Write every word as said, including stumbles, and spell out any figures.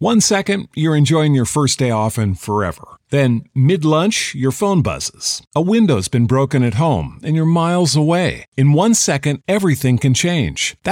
One second, you're enjoying your first day off and forever. Then, mid-lunch, your phone buzzes. A window's been broken at home and you're miles away. In one second, everything can change.